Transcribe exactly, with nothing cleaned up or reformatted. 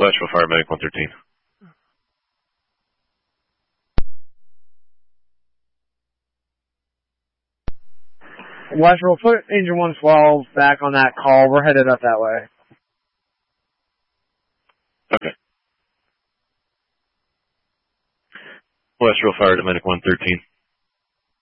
Westfield Fire Medic one thirteen. Westfield, put engine one twelve back on that call. We're headed up that way. Okay. Westfield Fire Medic one thirteen.